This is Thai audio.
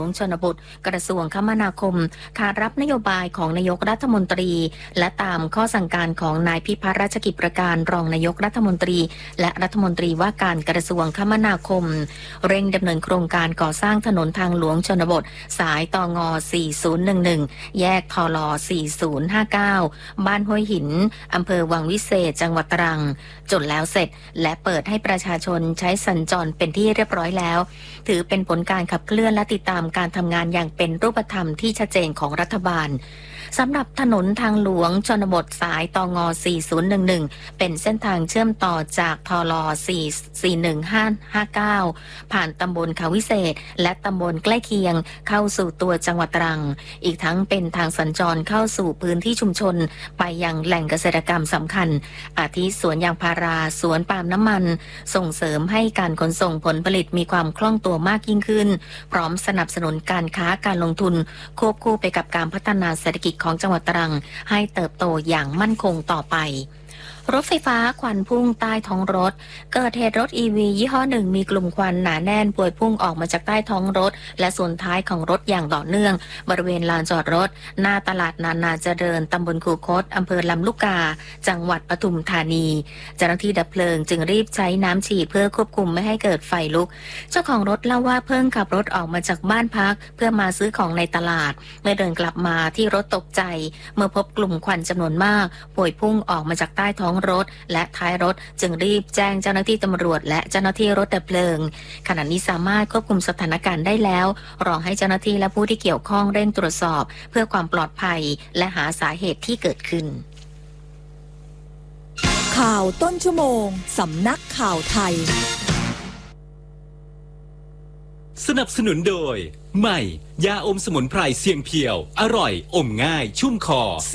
ชนบทกระทรวงคมนาคมขารับนโยบายของนายกรัฐมนตรีและตามข้อสั่งการของนายพิพัฒน์ราชกิจประการรองนายกรัฐมนตรีและรัฐมนตรีว่าการกระทรวงคมนาคมเร่งดำเนินโครงการก่อสร้างถนนทางหลวงชนบทสายตง4011แยกทล4059บ้านห้วยหินอำเภอวังวิเศษจังหวัดตรังจนแล้วเสร็จและเปิดให้ประชาชนใช้สัญจรเป็นที่เรียบร้อยแล้วถือเป็นผลการขับเคลื่อนและติดตามการทำงานอย่างเป็นรูปธรรมที่ชัดเจนของรัฐบาลสำหรับถนนทางหลวงชนบทสายตง4011เป็นเส้นทางเชื่อมต่อจากทล41559ผ่านตำบลเขาวิเศษและตำบลใกล้เคียงเข้าสู่ตัวจังหวัดตรังอีกทั้งเป็นทางสัญจรเข้าสู่พื้นที่ชุมชนไปยังแหล่งเกษตรกรรมสำคัญอาทิสวนยางพาราสวนปาล์มน้ำมันส่งเสริมให้การขนส่งผลผลิตมีความคล่องตัวมากยิ่งขึ้นพร้อมสนับสนุนการค้าการลงทุนควบคู่ไปกับการพัฒนาเศรษฐกิจของจังหวัดตรังให้เติบโตอย่างมั่นคงต่อไปรถไฟฟ้าควันพุ่งใต้ท้องรถเกิดเหตุรถ EV ยี่ห้อหนึ่งมีกลุ่มควันหนาแน่นพวยพุ่งออกมาจากใต้ท้องรถและส่วนท้ายของรถอย่างต่อเนื่องบริเวณลานจอดรถหน้าตลาดนานาเจริญตำบลคูคตอำเภอลำลูกกาจังหวัดปทุมธานีเจ้าหน้าที่ดับเพลิงจึงรีบใช้น้ำฉีดเพื่อควบคุมไม่ให้เกิดไฟลุกเจ้าของรถเล่าว่าเพิ่งขับรถออกมาจากบ้านพักเพื่อมาซื้อของในตลาดเมื่อเดินกลับมาที่รถตกใจเมื่อพบกลุ่มควันจำนวนมากพวยพุ่งออกมาจากใต้ท้องรถและท้ายรถจึงรีบแจ้งเจ้าหน้าที่ตำรวจและเจ้าหน้าที่รถดับเพลิงขณะนี้สามารถควบคุมสถานการณ์ได้แล้วรอให้เจ้าหน้าที่และผู้ที่เกี่ยวข้องเร่งตรวจสอบเพื่อความปลอดภัยและหาสาเหตุที่เกิดขึ้นข่าวต้นชั่วโมงสำนักข่าวไทยสนับสนุนโดยใหม่ยาอมสมุนไพรเสียงเพียวอร่อยอมง่ายชุ่มคอ